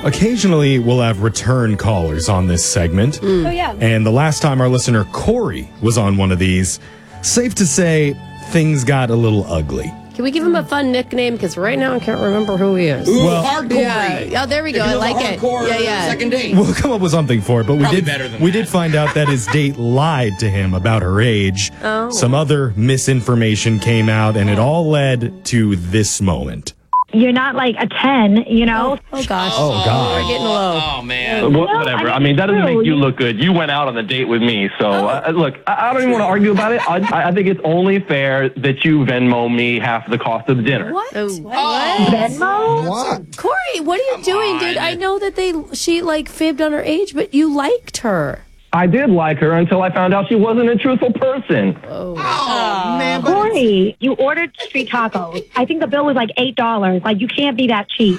occasionally we'll have return callers on this segment. Oh, yeah. And the last time our listener Corey was on one of these, safe to say things got a little ugly. Can we give him a fun nickname? Because right now I can't remember who he is. Ooh, hardcore. Yeah. Oh, there we go. I like it. Yeah. Second date. We'll come up with something for it, but we Probably did find out that his date lied to him about her age. Oh. Some other misinformation came out, and it all led to this moment. You're not like a 10, you know? Oh, gosh. Oh, God. We're getting low. Oh, man. Whatever. I mean, that doesn't make you look good. You went out on a date with me. So, look, I don't even want to argue about it. I think it's only fair that you Venmo me half the cost of the dinner. What? Venmo? What? Corey, what are you doing, dude? I know that she fibbed on her age, but you liked her. I did like her until I found out she wasn't a truthful person. Oh, man. But Corey, you ordered street tacos. I think the bill was like $8. Like, you can't be that cheap.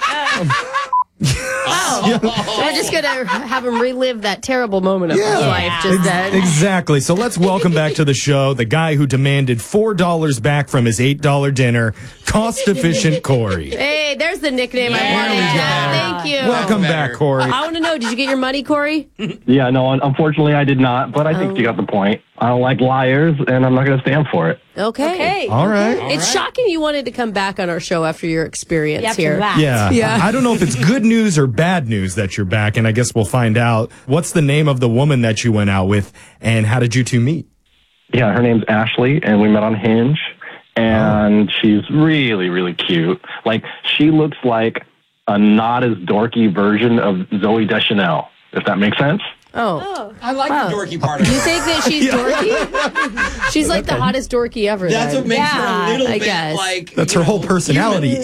So we're just going to have him relive that terrible moment of his life just then. Exactly. So let's welcome back to the show the guy who demanded $4 back from his $8 dinner, cost-efficient Corey. Hey, there's the nickname I wanted. Yeah, thank you. Welcome back, Corey. I want to know, did you get your money, Corey? Yeah, no, unfortunately I did not, but I think you got the point. I don't like liars, and I'm not going to stand for it. Okay. All right. It's shocking you wanted to come back on our show after your experience here. Yeah. I don't know if it's good news or bad news that you're back, and I guess we'll find out. What's the name of the woman that you went out with, and how did you two meet? Yeah, her name's Ashley, and we met on Hinge, and she's really, really cute. Like, she looks like a not as dorky version of Zooey Deschanel, if that makes sense. Oh. I like the dorky part of You it. think that she's dorky? She's like the hottest dorky ever. That's then. what makes her a little I bit guess. like... That's you her whole know, personality.